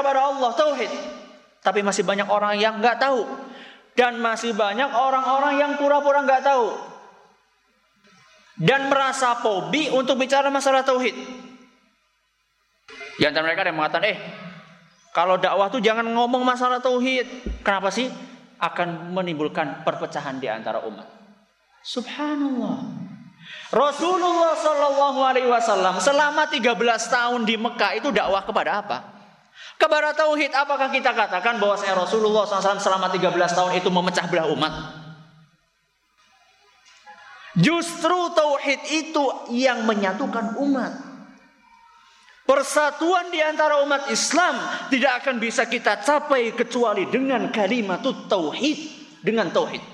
kepada Allah, tauhid. Tapi masih banyak orang yang nggak tahu. Dan masih banyak orang-orang yang pura-pura nggak tahu. Dan merasa fobi untuk bicara masalah tauhid. Di antara mereka ada yang mengatakan, kalau dakwah tuh jangan ngomong masalah tauhid. Kenapa sih? Akan menimbulkan perpecahan di antara umat. Subhanallah. Rasulullah Shallallahu Alaihi Wasallam selama 13 tahun di Mekah itu dakwah kepada apa? Kepada tauhid. Apakah kita katakan bahwa Rasulullah SAW selama 13 tahun itu memecah belah umat? Justru tauhid itu yang menyatukan umat. Persatuan di antara umat Islam tidak akan bisa kita capai kecuali dengan kalimat tauhid, dengan tauhid.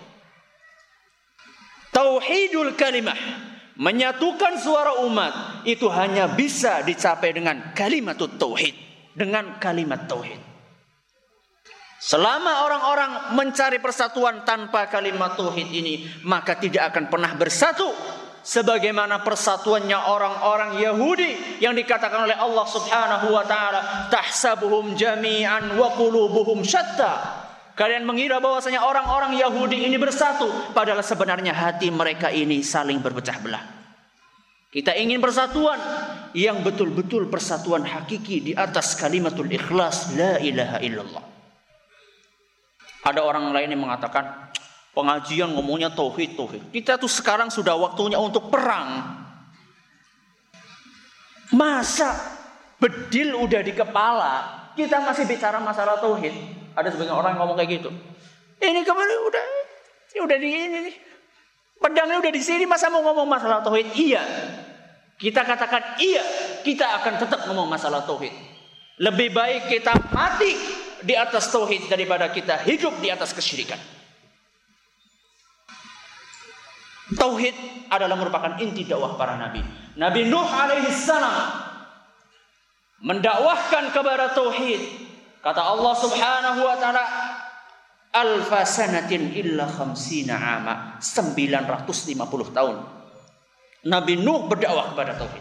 Tauhidul kalimah, menyatukan suara umat, itu hanya bisa dicapai dengan kalimat tauhid, dengan kalimat tauhid. Selama orang-orang mencari persatuan tanpa kalimat tauhid ini, maka tidak akan pernah bersatu. Sebagaimana persatuannya orang-orang Yahudi yang dikatakan oleh Allah Subhanahu wa taala, tahsabuhum jami'an wa qulubuhum syatta. Kalian mengira bahwasanya orang-orang Yahudi ini bersatu, padahal sebenarnya hati mereka ini saling berpecah belah. Kita ingin persatuan yang betul-betul persatuan hakiki di atas kalimatul ikhlas, la ilaha illallah. Ada orang lain yang mengatakan, pengajian ngomongnya tauhid. Kita tuh sekarang sudah waktunya untuk perang. Masa bedil udah di kepala, kita masih bicara masalah tauhid? Ada sebagian orang ngomong kayak gitu. Ini kemarin udah di ini nih. Pedangnya udah di sini, masa mau ngomong masalah tauhid? Iya. Kita katakan iya, kita akan tetap ngomong masalah tauhid. Lebih baik kita mati di atas tauhid daripada kita hidup di atas kesyirikan. Tauhid adalah merupakan inti dakwah para nabi. Nabi Nuh alaihi salam mendakwahkan kepada tauhid. Kata Allah Subhanahu wa taala, alfa sanatin illa khamsina ama, 950 tahun Nabi Nuh berdakwah kepada tauhid.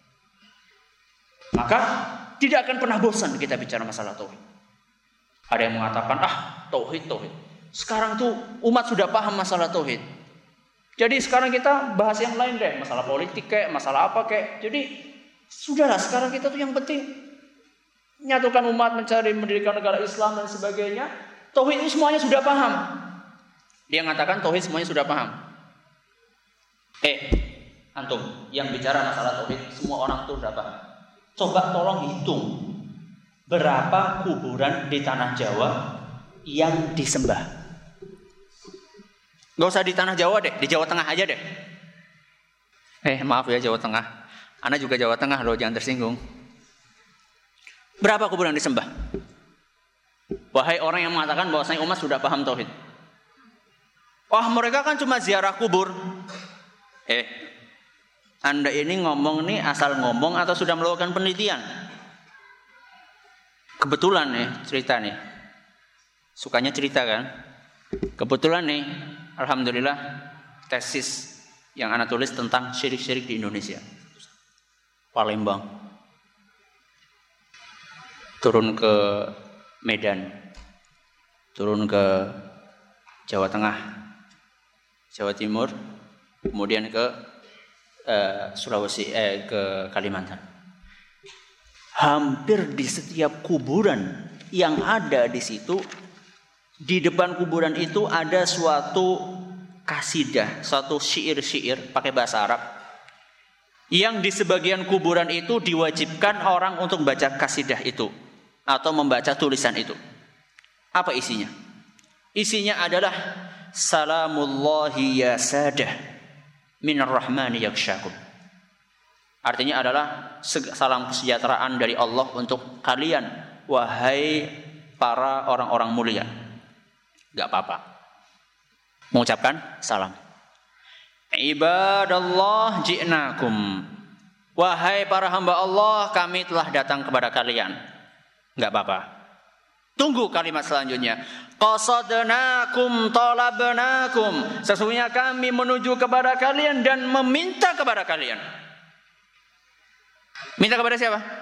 Maka tidak akan pernah bosan kita bicara masalah tauhid. Ada yang mengatakan, tauhid. Sekarang tuh umat sudah paham masalah tauhid. Jadi sekarang kita bahas yang lain deh, masalah politik kayak, masalah apa kayak. Jadi sudahlah, sekarang kita tuh yang penting menyatukan umat, mencari mendirikan negara Islam dan sebagainya. Tauhid itu semuanya sudah paham. Dia mengatakan tauhid semuanya sudah paham. Antum yang bicara masalah tauhid, semua orang tuh sudah paham. Coba tolong hitung berapa kuburan di tanah Jawa yang disembah. Gak usah di tanah Jawa deh, di Jawa Tengah aja deh. Maaf ya Jawa Tengah. Ana juga Jawa Tengah loh, jangan tersinggung. Berapa kuburan disembah? Wahai orang yang mengatakan bahwasanya umat sudah paham tauhid. Mereka kan cuma ziarah kubur. Anda ini ngomong nih asal ngomong atau sudah melakukan penelitian? Kebetulan nih cerita nih. Sukanya cerita kan? Kebetulan nih, alhamdulillah, tesis yang ana tulis tentang syirik-syirik di Indonesia. Palembang. Turun ke Medan. Turun ke Jawa Tengah, Jawa Timur, kemudian ke Sulawesi, ke Kalimantan. Hampir di setiap kuburan yang ada di situ, di depan kuburan itu ada suatu kasidah, suatu syair-syair pakai bahasa Arab, yang di sebagian kuburan itu diwajibkan orang untuk membaca kasidah itu atau membaca tulisan itu. Apa isinya? Isinya adalah salamullahi ya sadah minar rahmani yakshakum. Artinya adalah salam kesejahteraan dari Allah untuk kalian, wahai para orang-orang mulia. Gak apa-apa mengucapkan salam. Ibadallah ji'nakum, wahai para hamba Allah, kami telah datang kepada kalian. Gak apa-apa. Tunggu kalimat selanjutnya. Qasadnakum talabnakum, sesungguhnya kami menuju kepada kalian dan meminta kepada kalian. Minta kepada siapa?